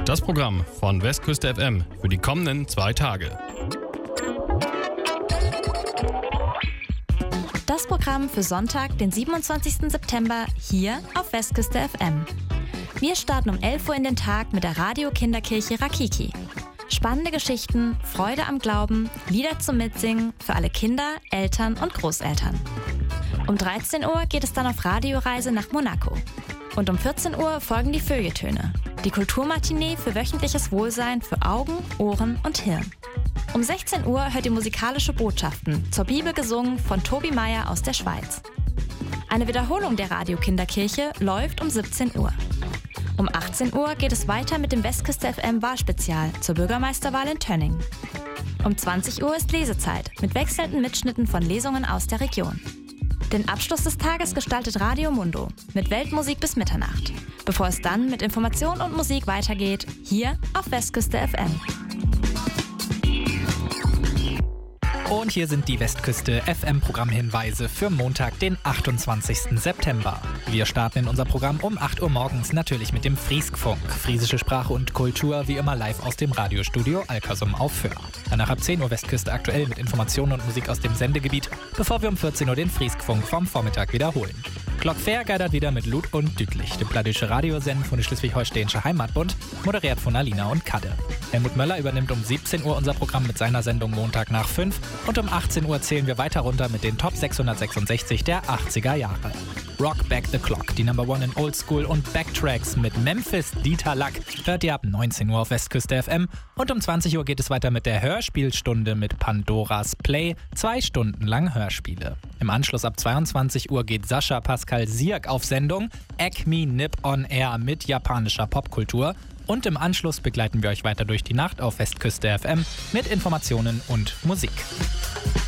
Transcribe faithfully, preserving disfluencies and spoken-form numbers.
Das Programm von Westküste F M für die kommenden zwei Tage. Das Programm für Sonntag, den siebenundzwanzigsten September, hier auf Westküste F M. Wir starten um elf Uhr in den Tag mit der Radio-Kinderkirche Rakiki. Spannende Geschichten, Freude am Glauben, Lieder zum Mitsingen für alle Kinder, Eltern und Großeltern. Um dreizehn Uhr geht es dann auf Radioreise nach Monaco. Und um vierzehn Uhr folgen die Feuilletöne, die Kulturmatinee für wöchentliches Wohlsein für Augen, Ohren und Hirn. Um sechzehn Uhr hört ihr musikalische Botschaften, zur Bibel gesungen von Tobi Meyer aus der Schweiz. Eine Wiederholung der Radio-Kinderkirche läuft um siebzehn Uhr. Um achtzehn Uhr geht es weiter mit dem Westküste F M Wahlspezial zur Bürgermeisterwahl in Tönning. Um zwanzig Uhr ist Lesezeit mit wechselnden Mitschnitten von Lesungen aus der Region. Den Abschluss des Tages gestaltet Radio Mundo mit Weltmusik bis Mitternacht, bevor es dann mit Information und Musik weitergeht, hier auf Westküste F M. Und hier sind die Westküste F M-Programmhinweise für Montag, den achtundzwanzigsten September. Wir starten in unser Programm um acht Uhr morgens natürlich mit dem Frieskfunk. Friesische Sprache und Kultur wie immer live aus dem Radiostudio Alkersum auf Föhr. Danach ab zehn Uhr Westküste aktuell mit Informationen und Musik aus dem Sendegebiet, bevor wir um vierzehn Uhr den Frieskfunk vom Vormittag wiederholen. Glockfair geidert wieder mit Lut und Dütlich, dem Pladische Radiosenden von der Schleswig-Holsteinische Heimatbund, moderiert von Alina und Kadde. Helmut Möller übernimmt um siebzehn Uhr unser Programm mit seiner Sendung Montag nach fünf und um achtzehn Uhr zählen wir weiter runter mit den Top sechshundertsechsundsechzig der achtziger Jahre. Rock Back the Clock, die Number One in Old School und Backtracks mit Memphis Dieter Lack hört ihr ab neunzehn Uhr auf Westküste F M und um zwanzig Uhr geht es weiter mit der Hörspielstunde mit Pandoras Play, zwei Stunden lang Hörspiele. Im Anschluss ab zweiundzwanzig Uhr geht Sascha Pascal Sierk auf Sendung, Acme Nip on Air mit japanischer Popkultur. Und im Anschluss begleiten wir euch weiter durch die Nacht auf Westküste F M mit Informationen und Musik.